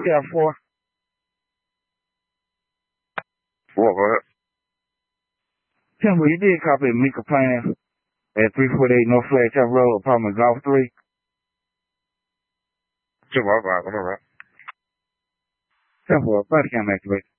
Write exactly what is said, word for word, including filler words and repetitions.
Yeah, four. Four, go ahead. Timber, you did copy Mika Plan at three forty-eight North Flagstaff Road, apartment Golf three. Timber, all right, all right. Timber, body cam activate.